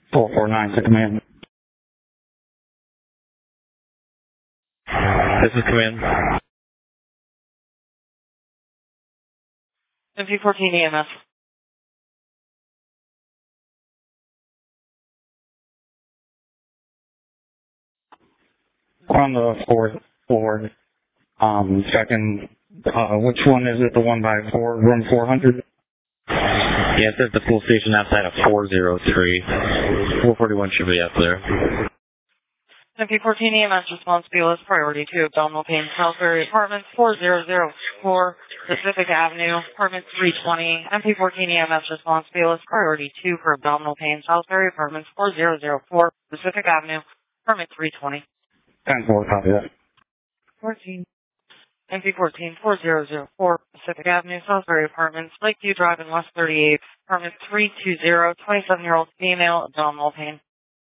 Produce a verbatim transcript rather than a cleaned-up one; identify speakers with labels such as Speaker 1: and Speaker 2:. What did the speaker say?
Speaker 1: four four nine to command.
Speaker 2: This is command.
Speaker 3: M P fourteen E M S.
Speaker 1: We're on the fourth floor. Um, checking, uh, which one is it? The one by four, room four hundred?
Speaker 2: Yeah, it's at the full station outside of four oh three. four forty-one should be up there.
Speaker 3: M P fourteen E M S response B L S priority two, abdominal pain, Salisbury Apartments, four thousand four, Pacific Avenue, Apartment three twenty. M P fourteen E M S response B L S priority two for abdominal pain, Salisbury Apartments, four thousand four, Pacific Avenue, Apartment three twenty.
Speaker 1: ten four, copy that.
Speaker 3: fourteen. M P fourteen, four thousand four, Pacific Avenue, Salisbury Apartments, Lakeview Drive in West thirty-eight, Apartment three two zero, twenty-seven-year-old female, abdominal pain.